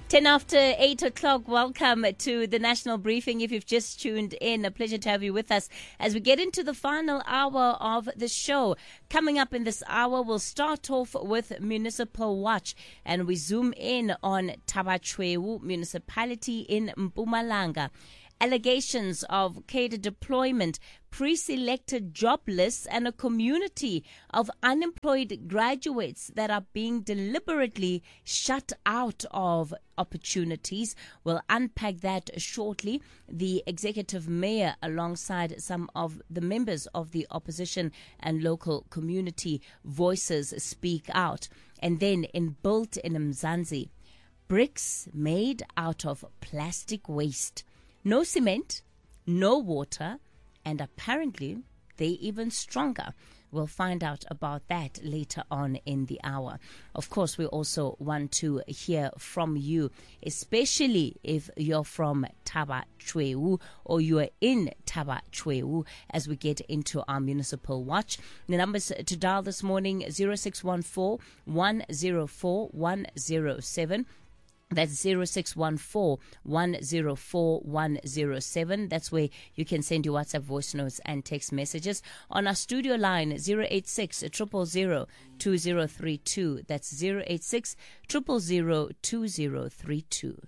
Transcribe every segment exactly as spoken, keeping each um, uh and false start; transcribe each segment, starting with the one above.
ten after eight o'clock, welcome to the National Briefing. If you've just tuned in, a pleasure to have you with us as we get into the final hour of the show. Coming up in this hour, we'll start off with Municipal Watch and we zoom in on Thaba Chueu municipality in Mpumalanga. Allegations of cadre deployment, pre-selected job lists, and a community of unemployed graduates that are being deliberately shut out of opportunities. We'll unpack that shortly. The executive mayor, alongside some of the members of the opposition and local community voices, speak out. And then in Built in Mzansi, bricks made out of plastic waste. No cement, no water, and apparently they're even stronger. We'll find out about that later on in the hour. Of course, we also want to hear from you, especially if you're from Thaba Chueu or you are in Thaba Chueu, as we get into our Municipal Watch. The numbers to dial this morning, zero six one four, one zero four, one zero seven. That's zero six one four, one zero four, one zero seven. That's where you can send your WhatsApp voice notes and text messages. On our studio line, zero eight six, zero zero zero, two zero three two. That's zero eight six, zero zero zero, two zero three two.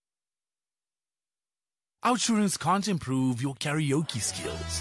Outsurance can't improve your karaoke skills,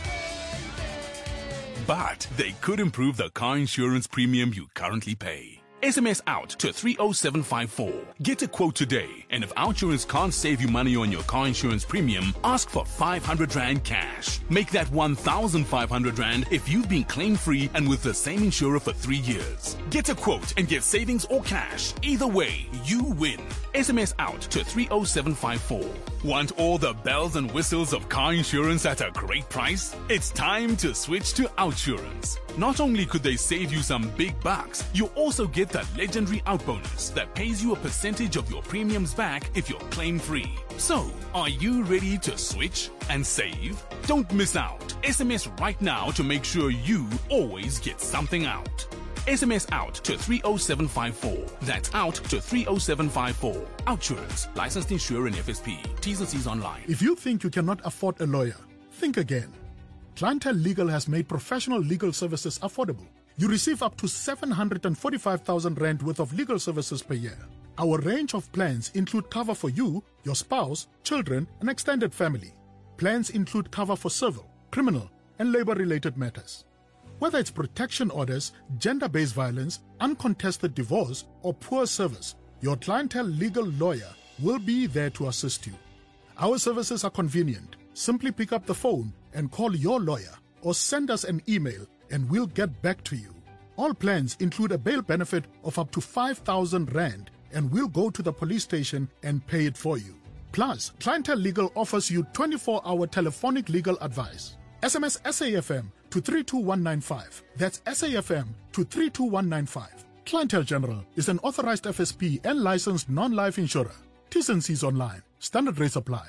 but they could improve the car insurance premium you currently pay. S M S out to three oh seven five four. Get a quote today, and if Outsurance can't save you money on your car insurance premium, ask for five hundred rand cash. Make that one thousand five hundred rand if you've been claim-free and with the same insurer for three years. Get a quote and get savings or cash. Either way, you win. S M S out to three oh seven five four. Want all the bells and whistles of car insurance at a great price? It's time to switch to Outsurance. Not only could they save you some big bucks, you also get that legendary out bonus that pays you a percentage of your premiums back if you're claim-free. So, are you ready to switch and save? Don't miss out. S M S right now to make sure you always get something out. S M S out to three oh seven five four. That's out to three oh seven five four. Outsurance. Licensed insurer and F S P. T's and C's online. If you think you cannot afford a lawyer, think again. Clientele Legal has made professional legal services affordable. You receive up to seven hundred forty-five thousand rand worth of legal services per year. Our range of plans include cover for you, your spouse, children, and extended family. Plans include cover for civil, criminal, and labor-related matters. Whether it's protection orders, gender-based violence, uncontested divorce, or poor service, your Clientele Legal lawyer will be there to assist you. Our services are convenient. Simply pick up the phone and call your lawyer or send us an email and we'll get back to you. All plans include a bail benefit of up to five thousand rand and we'll go to the police station and pay it for you. Plus, Clientele Legal offers you twenty-four hour telephonic legal advice. S M S S A F M to three two one nine five. That's S A F M to three two one nine five. Clientele General is an authorized F S P and licensed non-life insurer. T's and C's online. Standard rates apply.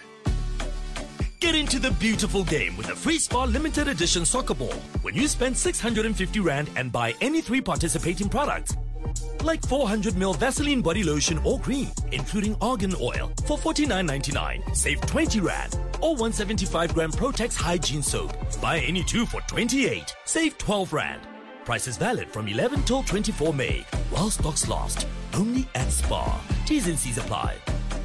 Get into the beautiful game with a Free Spa limited edition soccer ball when you spend six hundred fifty rand and buy any three participating products. Like four hundred milliliters Vaseline body lotion or cream, including argan oil, for forty-nine ninety-nine. Save twenty rand. Or one hundred seventy-five gram Protex hygiene soap. Buy any two for twenty-eight. Save twelve rand. Price is valid from eleven till twenty-four May. While stocks last. Only at Spa. T's and C's apply.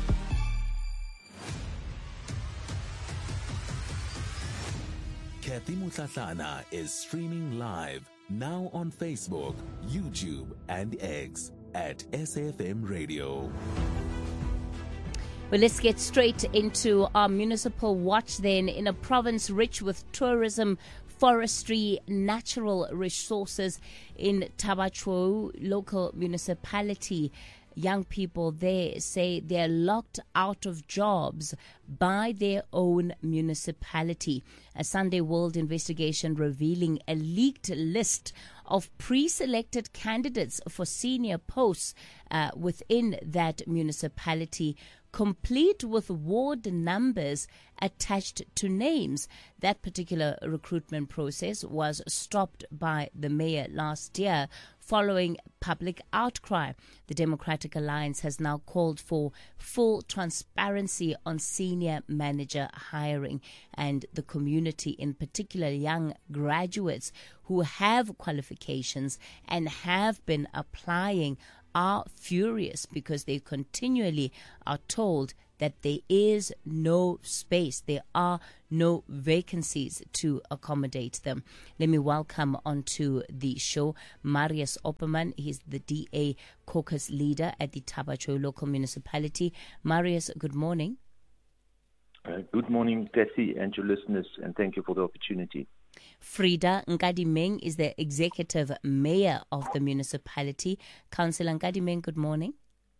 Kathy Mutlatlana is streaming live now on Facebook, YouTube, and X at S A F M Radio. Well, let's get straight into our Municipal Watch then. In a province rich with tourism, forestry, natural resources in Thaba Chueu local municipality, young people there say they're locked out of jobs by their own municipality. A Sunday World investigation revealing a leaked list of pre-selected candidates for senior posts uh, within that municipality, complete with ward numbers attached to names. That particular recruitment process was stopped by the mayor last year following public outcry. The Democratic Alliance has now called for full transparency on senior manager hiring, and the community, in particular young graduates who have qualifications and have been applying, are furious because they continually are told that there is no space, there are no vacancies to accommodate them. Let me welcome onto the show Marius Opperman. He's the D A caucus leader at the Thaba Chueu local municipality. Marius, good morning. Uh, good morning, Cassie, and your listeners, and thank you for the opportunity. Frida Nkadimeng is the executive mayor of the municipality. Councillor Nkadimeng, good morning.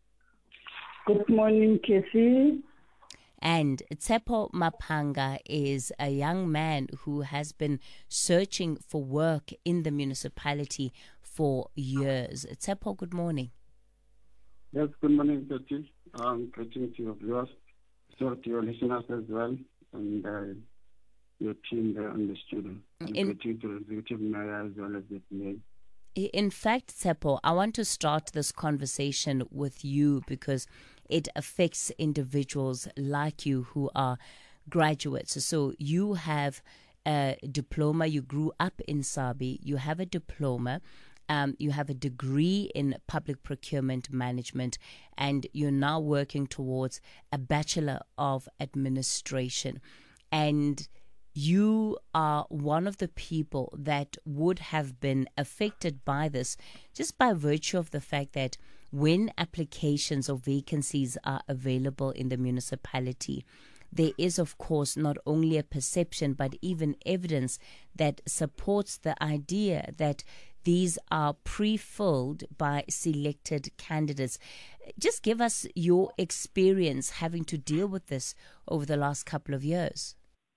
Good morning, Casey. And Tsepo Mapanga is a young man who has been searching for work in the municipality for years. Tsepo, good morning. Yes, good morning, Casey. Um, greeting to your viewers, so to your listeners as well, and uh, your team there on the studio. And in, greeting to the executive mayor as well as the P A. In fact, Tsepo, I want to start this conversation with you because it affects individuals like you who are graduates. So you have a diploma, you grew up in Sabi, you have a diploma, um, you have a degree in public procurement management, and you're now working towards a Bachelor of Administration. And you are one of the people that would have been affected by this just by virtue of the fact that when applications or vacancies are available in the municipality, there is, of course, not only a perception but even evidence that supports the idea that these are pre-filled by selected candidates. Just give us your experience having to deal with this over the last couple of years.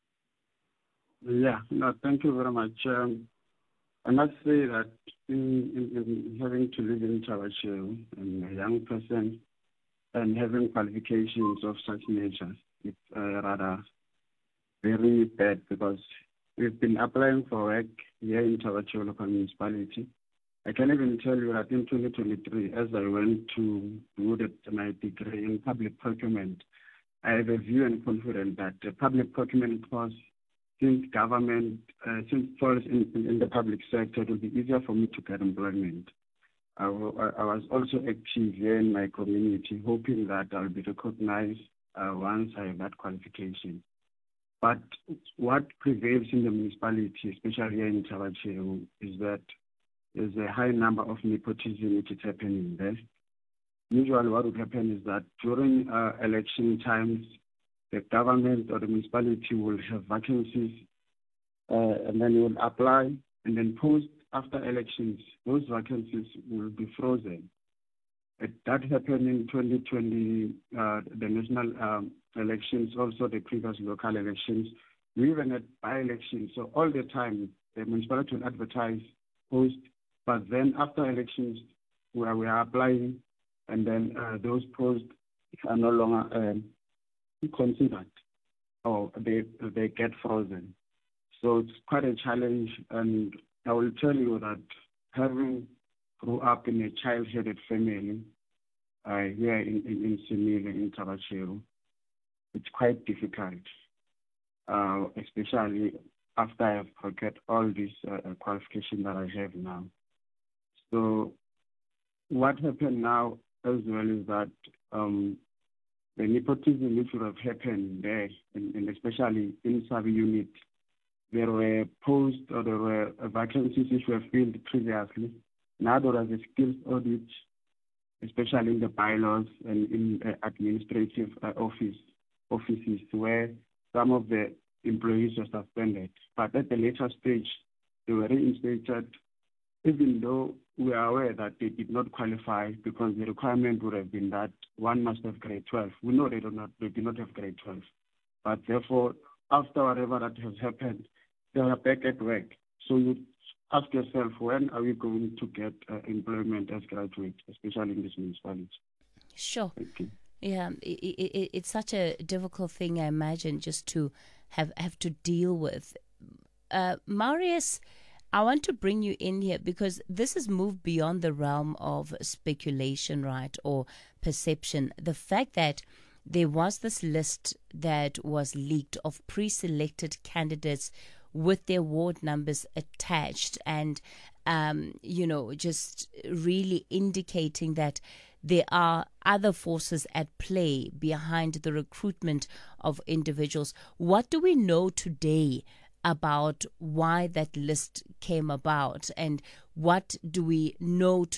Yeah, no, thank you very much. Um, I must say that in, in, in having to live in Thaba Chueu and a young person and having qualifications of such nature, it's uh, rather very bad because we've been applying for work here in Thaba Chueu local municipality. I can even tell you that in twenty twenty-three, as I went to do the, my degree in public procurement, I have a view and confidence that the public procurement course, since government, uh, since falls in, in, in the public sector, it will be easier for me to get employment. I, w- I was also active here in my community, hoping that I'll be recognized uh, once I have that qualification. But what prevails in the municipality, especially here in Thaba Chueu, is that there's a high number of nepotism which is happening there. Usually what would happen is that during uh, election times, the government or the municipality will have vacancies uh, and then you will apply and then post after elections. Those vacancies will be frozen. It, that happened in twenty twenty, uh, the national um, elections, also the previous local elections. We even had by-elections. So all the time, the municipality will advertise, post, but then after elections, where we are applying, and then uh, those posts are no longer um, considered or they they get frozen. So it's quite a challenge, and I will tell you that having grew up in a child-headed family uh, here in, in, in Simile, in Thaba Chueu, it's quite difficult, uh, especially after I have forget all these uh, qualifications that I have now. So what happened now as well is that um, the nepotism which would have happened there, and, and especially in sub-unit, there were posts or there were vacancies which were filled previously. Now there was a skills audit, especially in the bylaws and in uh, administrative uh, office offices where some of the employees were suspended. But at the later stage, they were reinstated, even though we are aware that they did not qualify because the requirement would have been that one must have grade twelve. We know they do not, they do not have grade twelve. But therefore, after whatever that has happened, they are back at work. So you ask yourself, when are we going to get uh, employment as graduates, especially in this municipality? Sure. Yeah, it, it, it's such a difficult thing, I imagine, just to have, have to deal with. Uh, Marius, I want to bring you in here because this has moved beyond the realm of speculation, right, or perception. The fact that there was this list that was leaked of pre-selected candidates with their ward numbers attached and, um, you know, just really indicating that there are other forces at play behind the recruitment of individuals. What do we know today about why that list came about, and what do we know to